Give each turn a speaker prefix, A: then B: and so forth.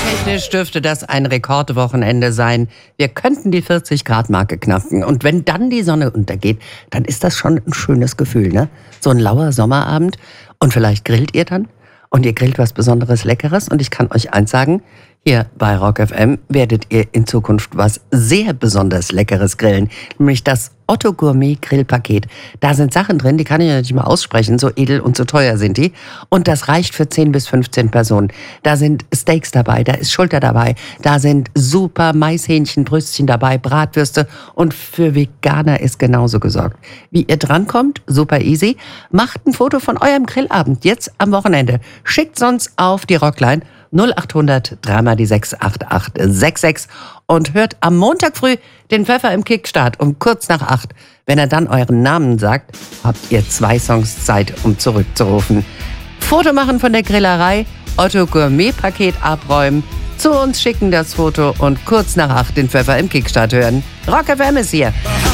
A: Wettertechnisch dürfte das ein Rekordwochenende sein. Wir könnten die 40-Grad-Marke knacken. Und wenn dann die Sonne untergeht, dann ist das schon ein schönes Gefühl, ne? So ein lauer Sommerabend. Und vielleicht grillt ihr dann. Und ihr grillt was Besonderes Leckeres. Und ich kann euch eins sagen, hier bei Rock FM werdet ihr in Zukunft was sehr besonders Leckeres grillen. Nämlich das Otto Gourmet Grillpaket. Da sind Sachen drin, die kann ich ja nicht mal aussprechen. So edel und so teuer sind die. Und das reicht für 10 bis 15 Personen. Da sind Steaks dabei, da ist Schulter dabei. Da sind super Maishähnchenbrüstchen dabei, Bratwürste. Und für Veganer ist genauso gesorgt. Wie ihr drankommt, super easy. Macht ein Foto von eurem Grillabend jetzt am Wochenende. Schickt sonst auf die Rockline 0800 3 die 68866 und hört am Montag früh den Pfeffer im Kickstart um kurz nach 8. Wenn er dann euren Namen sagt, habt ihr 2 Songs Zeit, um zurückzurufen. Foto machen von der Grillerei, Otto Gourmet Paket abräumen, zu uns schicken das Foto und kurz nach 8 den Pfeffer im Kickstart hören. Rock FM ist hier.